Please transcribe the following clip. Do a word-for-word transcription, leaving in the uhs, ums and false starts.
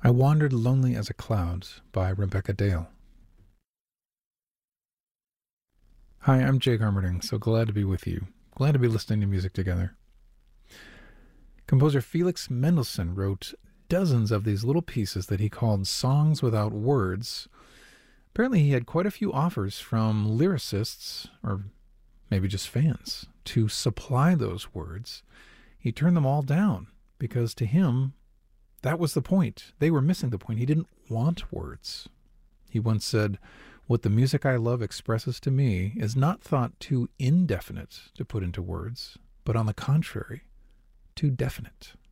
I Wandered Lonely as a Cloud by Rebecca Dale. Hi, I'm Jake Armerding, so glad to be with you. Glad to be listening to music together. Composer Felix Mendelssohn wrote dozens of these little pieces that he called songs without words. Apparently he had quite a few offers from lyricists, or maybe just fans, to supply those words. He turned them all down because to him, that was the point. They were missing the point. He didn't want words. He once said, "What the music I love expresses to me is not thought too indefinite to put into words, but on the contrary, too definite."